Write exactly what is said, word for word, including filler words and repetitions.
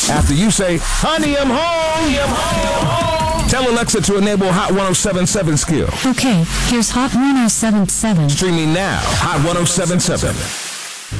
After you say, honey, I'm home, I'm home, tell Alexa to enable Hot one oh seven point seven skill. Okay, here's Hot one oh seven point seven. Streaming now, Hot one oh seven point seven.